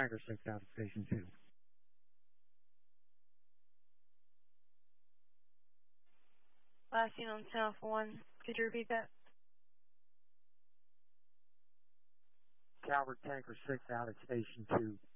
Tanker 6 out of Station 2. Last seen on South 1. Could you repeat that? Calvert Tanker 6 out at Station 2.